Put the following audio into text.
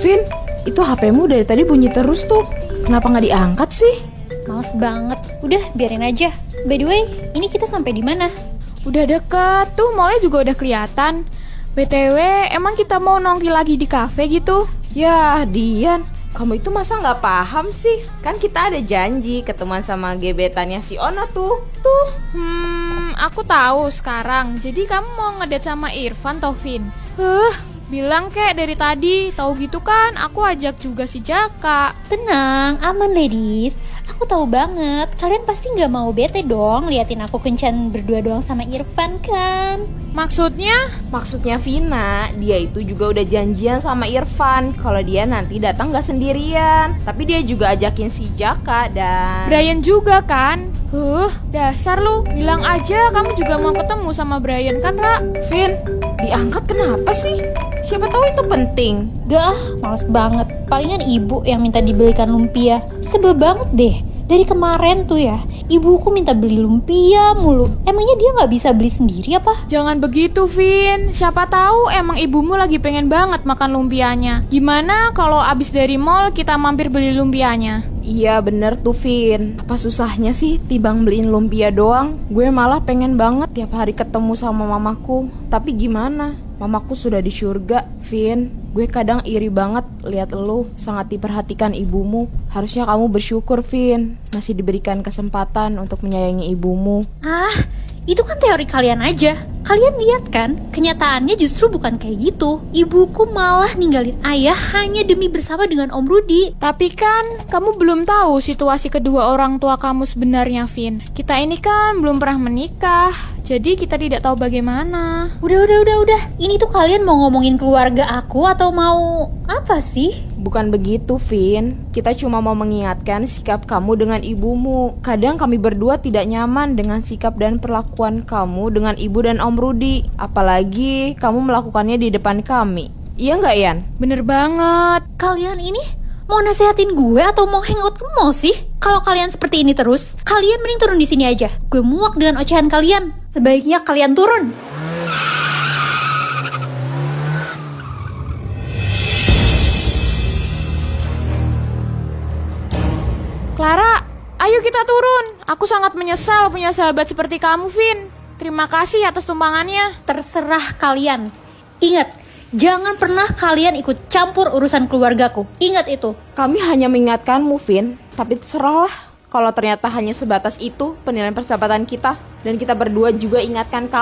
Vin, itu HP-mu dari tadi bunyi terus tuh. Kenapa nggak diangkat sih? Males banget. Udah, biarin aja. By the way, ini kita sampai di mana? Udah deket, tuh mallnya juga udah kelihatan. BTW, emang kita mau nongki lagi di kafe gitu? Ya, Dian, kamu itu masa nggak paham sih? Kan kita ada janji ketemuan sama gebetannya si Ona tuh. Aku tahu sekarang. Jadi kamu mau ngedate sama Irfan, Vin? Bilang kek dari tadi. Tahu gitu kan, aku ajak juga si Jaka. Tenang, aman ladies. Aku tahu banget, kalian pasti gak mau bete dong liatin aku kencan berdua doang sama Irfan kan? Maksudnya? Maksudnya Vina, dia itu juga udah janjian sama Irfan kalau dia nanti datang gak sendirian. Tapi dia juga ajakin si Jaka dan Brian juga kan? Dasar lu, bilang aja kamu juga mau ketemu sama Brian kan, Ra? Vin, diangkat kenapa sih? Siapa tahu itu penting. Gak, males banget. Palingan ibu yang minta dibelikan lumpia. Sebel banget deh. Dari kemarin tuh ya, ibuku minta beli lumpia mulu. Emangnya dia gak bisa beli sendiri apa? Jangan begitu, Vin. Siapa tahu emang ibumu lagi pengen banget makan lumpianya. Gimana kalau abis dari mall kita mampir beli lumpianya? Iya bener tuh Vin. Apa susahnya sih timbang beliin lumpia doang? Gue malah pengen banget tiap hari ketemu sama mamaku. Tapi gimana? Mamaku sudah di surga, Vin. Gue kadang iri banget lihat lu sangat diperhatikan ibumu. Harusnya kamu bersyukur, Vin. Masih diberikan kesempatan untuk menyayangi ibumu. Itu kan teori kalian aja. Kalian lihat kan, kenyataannya justru bukan kayak gitu. Ibuku malah ninggalin ayah hanya demi bersama dengan Om Rudi. Tapi kan kamu belum tahu situasi kedua orang tua kamu sebenarnya, Vin. Kita ini kan belum pernah menikah, jadi kita tidak tahu bagaimana. Udah. Ini tuh kalian mau ngomongin keluarga aku atau mau apa sih? Bukan begitu, Vin. Kita cuma mau mengingatkan sikap kamu dengan ibumu. Kadang kami berdua tidak nyaman dengan sikap dan perlakuan kamu dengan ibu dan Om Rudi. Apalagi kamu melakukannya di depan kami. Iya nggak, Yan? Bener banget. Kalian ini mau nasehatin gue atau mau hangout ke mall sih? Kalau kalian seperti ini terus, kalian mending turun di sini aja. Gue muak dengan ocehan kalian. Sebaiknya kalian turun. Clara, ayo kita turun. Aku sangat menyesal punya sahabat seperti kamu, Vin. Terima kasih atas tumpangannya. Terserah kalian. Ingat, jangan pernah kalian ikut campur urusan keluargaku. Ingat itu. Kami hanya mengingatkanmu, Vin. Tapi terserahlah kalau ternyata hanya sebatas itu penilaian persahabatan kita. Dan kita berdua juga ingatkan kamu.